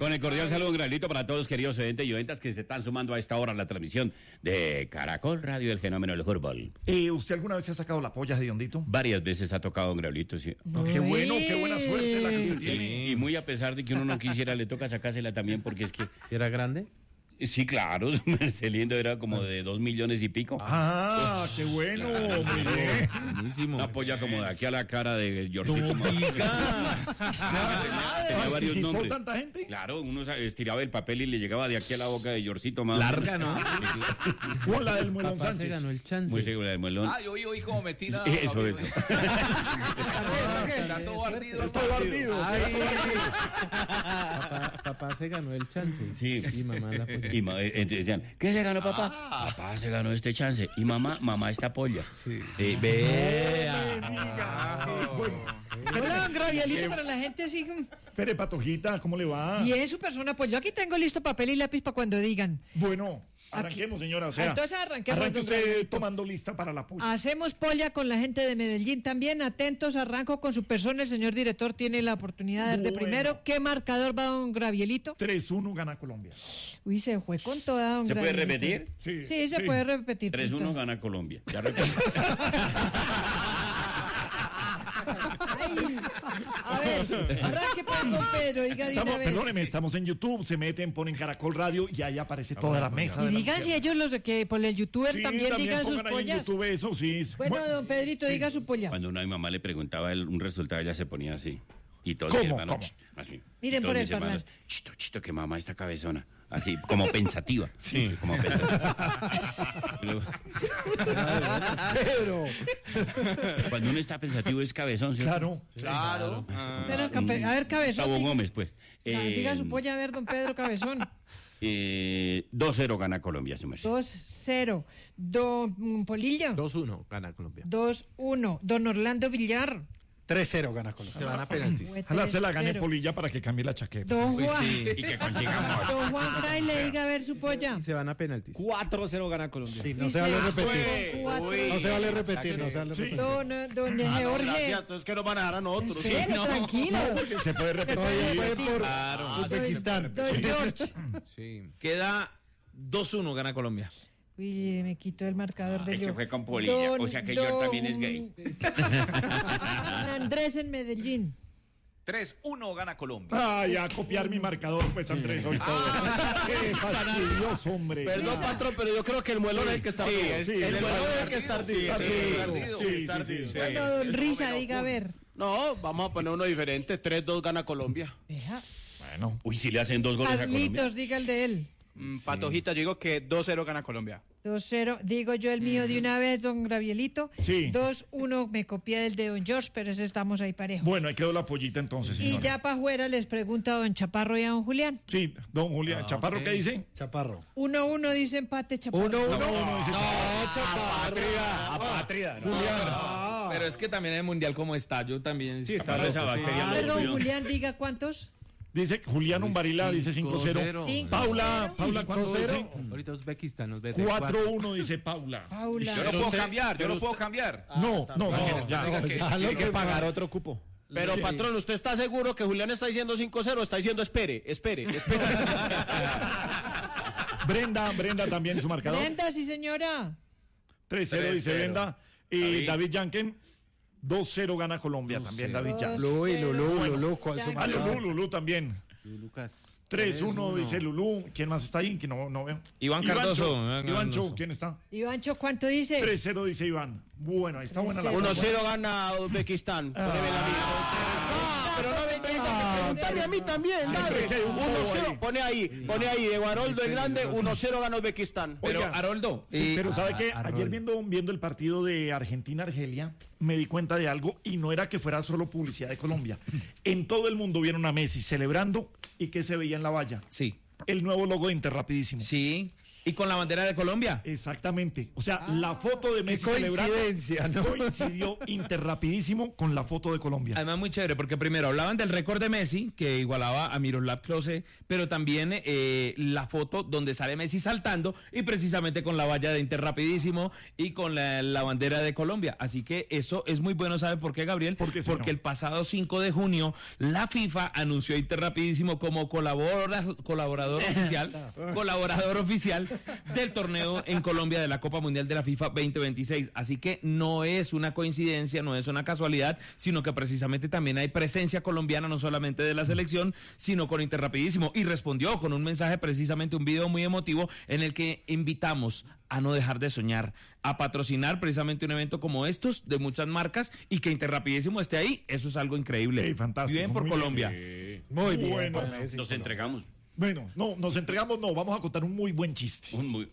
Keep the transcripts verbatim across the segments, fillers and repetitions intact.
Con el cordial saludo, un granito para todos, queridos oyentes y oyentas que se están sumando a esta hora a la transmisión de Caracol Radio, el fenómeno del fútbol. Eh, ¿Usted alguna vez se ha sacado la polla de Hediondito? Varias veces ha tocado un graulito, sí. No, qué bueno, qué buena suerte la que usted Sí, tiene. y muy a pesar de que uno no quisiera, le toca sacársela también porque es que... ¿Era grande? Sí, claro, Marcelindo era como de dos millones y pico. Ah, qué bueno, muy bien. Buenísimo. Una polla como de aquí a la cara de Georgito. No Como- diga. tenía, tenía varios ¿Participó nombres. tanta gente? Claro, uno sa- estiraba el papel y le llegaba de aquí a la boca de Georgito más. Larga, ¿no? O la del Muelón Papá se Sánchez. ganó el chance. Muy segura del melón. Ah, yo oí, oí como me tira. Eso, eso. Está todo ardido. Está barrido. Papá, papá se ganó el chance. Sí. Y mamá la polla. Y ma- eh, entonces decían, ¿qué se ganó papá? Ah. Papá se ganó este chance. Y mamá, mamá esta polla. Sí. Eh, No vea. me diga. Bueno, Hola, don Gravielito, para la gente así. mm, espere, Patojita, ¿cómo le va? Bien, su persona, pues yo aquí tengo listo papel y lápiz para cuando digan. Bueno, arranquemos, señora. O sea, Entonces arranquemos, arranque don usted Gravielito. tomando lista para la puya. Hacemos polla con la gente de Medellín también. Atentos, arranco con su persona. El señor director tiene la oportunidad de dar de Bueno. primero. ¿Qué marcador va don Gravielito? tres uno gana Colombia. Uy, se fue con toda don ¿Se puede Gravielito. repetir? Sí, Sí, se puede repetir. tres uno punto. gana Colombia. Ya repito. Ay, a ver, arranque pues, don Pedro, diga de una Estamos, vez. perdóneme, estamos en YouTube, se meten, ponen Caracol Radio y ahí aparece toda la mesa. Y de la digan mujer. si ellos los de que por el youtuber Sí, también, digan sus pongan ahí en pollas. YouTube eso, sí. Bueno, Bueno, don Pedrito, diga su polla. Cuando una a mi mamá le preguntaba el- un resultado, ella se ponía así. Y todos ¿Cómo? mis hermanos, ¿Cómo? "Ch", así. Miren Y todos por el mis hermanos, parlante. chito, chito, que mamá está cabezona. Así, como pensativa. Sí. Como pensativa. Pero- pero, Cuando uno está pensativo es cabezón, ¿cierto? claro. Claro. Pero, cape- a ver, cabezón. Gustavo diga- Gómez, pues. Ah, Eh, diga su polla, a ver, don Pedro Cabezón. eh, dos cero gana Colombia, su merced. dos cero. Don mm, Polilla. dos uno gana Colombia. dos uno. Don Orlando Villar. tres cero gana Colombia. Se van a penaltis. Fue Ojalá se la gane tres cero. Polilla para que cambie la chaqueta. Don Uy, Juan. sí. Y que consigamos. Don Juan Fraile, diga a ver su polla. Se van a penaltis. cuatro cero gana Colombia. Sí, no Y se vale se repetir. fue cuatro. No se vale repetir, no se vale Sí. repetir. Don, eh, don Ah, no, Jorge. gracias, entonces que nos van a dar a nosotros. Espere, Sí, no. tranquilo. Porque se puede repetir. Todavía puede por Claro. Uzbekistán. Don George. Sí. Queda dos uno gana Colombia. Uy, me quitó el marcador de Es que yo. fue con Polilla, o sea que George también es gay. Don Andrés en Medellín. tres uno gana Colombia. Ay, a copiar mi marcador, pues Andrés, hoy todo. Qué fastidioso, hombre. Perdón, patrón, pero yo creo que el muelón es el que está Sí, ardido. sí, el el muelón muelón es el que está ardido. está Sí, ardido. ardido. Sí, Sí, sí, está sí. ardido. Bueno, don Risa, diga a ver. No, vamos a poner uno diferente. tres dos gana Colombia. Deja. Bueno, Uy, si le hacen dos goles a Colombia. Carlitos, diga el de él. Mm, Patojita, yo digo que dos cero gana Colombia. dos cero. Digo yo el mío de una vez, don Gravielito. Sí. dos uno. Me copié del de don George, pero ese estamos ahí parejos. bueno, ahí quedó la pollita entonces, Y señora. ya para afuera les pregunto a don Chaparro y a don Julián. Sí, don Julián. ¿Chaparro qué dice? Chaparro. uno uno dice empate, Chaparro. uno uno. uno, dice Chaparro. Apátrida. Pero es que también el mundial como está, yo también. Sí, Claro, esa bacteria A lo ver, don comió. Julián, diga cuántos. Dice Julián Umbarila, dice cinco cero. Cinco Paula, cero. Paula, ¿cuánto dice? Ahorita Uzbekistán nos ve. cuatro uno, dice Paula. Paula. Yo no puedo cambiar, yo no puedo cambiar. No, no, no, ya. Tiene que pagar otro cupo. Pero, patrón, ¿usted está seguro que Julián está diciendo cinco cero o está diciendo espere, espere, espere? Brenda, Brenda también su marcador. Brenda, sí señora. tres cero dice tres cero. Brenda. Y David Yanken, dos cero gana Colombia también, David Yanken. Lulú y Lulú, Lulú, ¿cuál es su Ya, Ah, marcador? Lulú, Lulú también. Lucas. tres uno dice Lulú. ¿Quién más está ahí? Que no, no veo. Iván Cardoso. Iván Ivancho, Cardoso. ¿quién está? Ivancho, ¿cuánto dice? tres cero dice Iván. Bueno, ahí está buena la Tres uno cosa. cero gana Uzbekistán. Pruebe la vida. Ah, pero no me tenga que preguntarme a mí también, Siempre dale. que hay un uno bobo cero, ahí. pone ahí, pone ahí, de Guaroldo el Grande, uno cero gana Uzbekistán. Pero, Oiga, Haroldo. Sí, y- pero ¿sabe a- qué? a- Ayer Haroldo. viendo, viendo el partido de Argentina-Argelia, me di cuenta de algo y no era que fuera solo publicidad de Colombia. En todo el mundo vieron a Messi celebrando y que se veía en la valla. Sí. El nuevo logo de Inter, rapidísimo. Sí. ¿Y con la bandera de Colombia? Exactamente. O sea, la foto de Messi qué celebrando coincidencia, ¿no? coincidió interrapidísimo con la foto de Colombia. Además, muy chévere, porque primero hablaban del récord de Messi, que igualaba a Miroslav Klose, pero también eh, la foto donde sale Messi saltando y precisamente con la valla de Interrapidísimo y con la, la bandera de Colombia. Así que eso es muy bueno, ¿sabe por qué, Gabriel? ¿Por qué, si porque no? el pasado cinco de junio la FIFA anunció a Interrapidísimo como colabora, colaborador oficial, colaborador oficial del torneo en Colombia de la Copa Mundial de la FIFA veinte veintiséis. Así que no es una coincidencia, no es una casualidad, sino que precisamente también hay presencia colombiana, no solamente de la selección, sino con Interrapidísimo. Y respondió con un mensaje, precisamente un video muy emotivo, en el que invitamos a no dejar de soñar, a patrocinar precisamente un evento como estos de muchas marcas y que Interrapidísimo esté ahí. Eso es algo increíble. Ey, fantástico, Bien por muy Colombia. Eh, Muy bien. Bueno, para Messi. nos entregamos. Bueno, no, nos entregamos, no, vamos a contar un muy buen chiste. Un muy...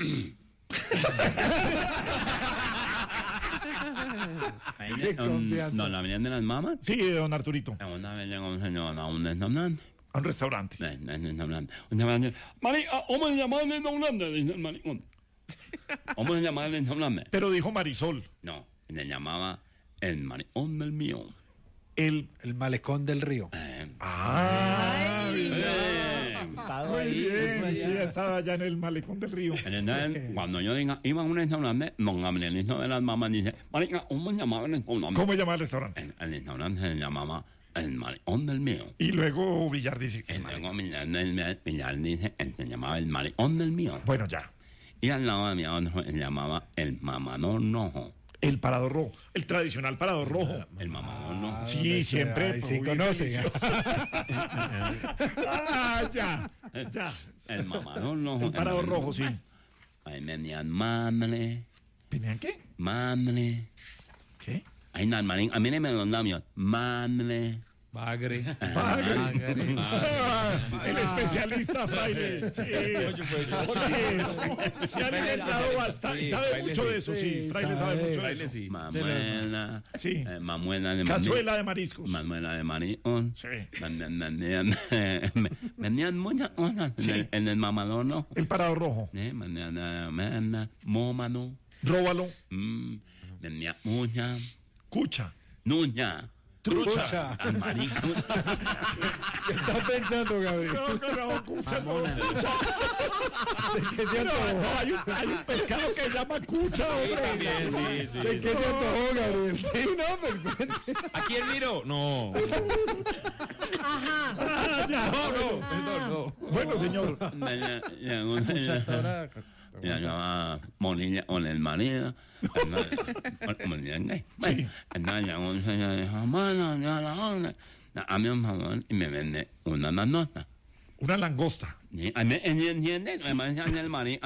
Qué confianza. No, la venían de las mamas. Sí, don Arturito, Una vez llegó un señor a un restaurante. a un restaurante. Eh, eh, restaurante. Un restaurante. Marica, ¿cómo se llama el restaurante? Dice el maricón. ¿Cómo se llama el restaurante? Pero dijo Marisol, No, le llamaba el maricón del mío. el... El malecón del río. Eh, Ay, eh, Muy bien, sí, estaba allá en el malecón del río. entonces, cuando yo diga, iba a un restaurante, don Gabrielito de las mamás dice, marica, ¿cómo se llamaba el restaurante? ¿Cómo se llama el restaurante? El, el restaurante se llamaba el maricón del mío. Y luego Villar dice, Y luego Villar, el- Villar dice, él se llamaba el maricón del mío. bueno, ya, Y al lado de mi otro se llamaba el mamador rojo. el parador rojo, el tradicional parador rojo. El mamador rojo. Sí, donde siempre. sea, y sí muy conoce. delicioso. Ah, ya, ya. El mamador rojo. El parador rojo, sí. Ahí venían madre, ¿Venían qué? madre. ¿Qué? Ahí no, marín, a mí no me los labios. Madre. Bagre. Ah, el especialista fraile. Sí. Porque se ha alimentado bastante. Sí, Sabe fraile mucho sí. de eso, sí. Sí, Fraile sabe sabe. mucho de Fraile eso. sí. Mamuela. Sí. eh, mamuela de Cazuela de mariscos. Manuela de Marión. Sí. Vendían, vendían, vendían muchas cosas en, Sí. el, en el mamador rojo. El parador rojo. Eh, vendían eh, mena, mómano. Róbalo. Mm, vendían mucha. Cucha. Nuña. Trucha. Marico. ¿Qué está pensando, Gabriel? No, no, no, cucha, no, cucha. ¿De qué se No, antojó? no, hay, un, hay un pescado que se llama cucha, hombre. sí, sí. ¿De qué se antojó, Gabriel? Sí, no, pero cuente. ¿A quién miro? No. Ah, ya. No, no, perdón, no. Bueno, señor. Venía- llegó un señor. Y la llamaba Monilla con el marido. Monilla gay. Bueno, entonces llegó un señor y dijo, bueno, ya la onda. Dame un favor y me vende una manota. Una langosta. ¿Sí? ¿Me entienden? Me mandan el marido.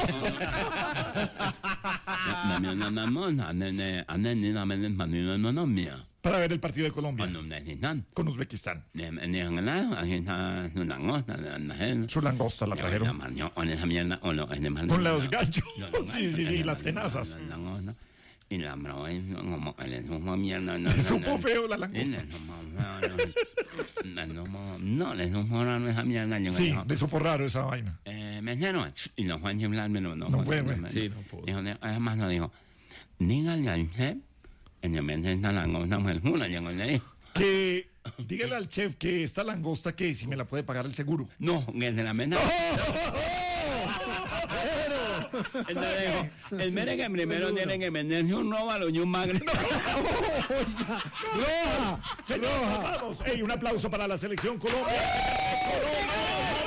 Dame una manota. Ande, ande, ni la venden para mí, no, no, mía. Para ver el partido de Colombia Cuando me necesitan. con Uzbekistán. Dijeron, aquí está su langosta. Su langosta la trajeron. Con esa mierda. o lo- en el- Con los ganchos. Los Sí, sí, sí, ganchos, las tenazas. la langosta. Y la probé como le supo mierda. No, Le no, supo no. feo la Sí, langosta. le supo feo, no, le supo- No, le supo raro esa mierda. Yo Sí, dijo, le supo raro esa vaina. eh, me dijeron, y no fue a chiflarme, no, no, No fue. fue, güey. Sí, no pudo. Dijo, además no dijo, dígale al chef, en el mes de esta langosta fue una, llegó y le dijo, Que dígale al chef que esta langosta que si me la puede pagar el seguro. no, que se la meta. Entonces dijo, el mere que primero tiene que venderse un róbalo y un magre. ¡Roja! Señor, vamos. Ey, un aplauso para la selección Colombia. ¡Colombia!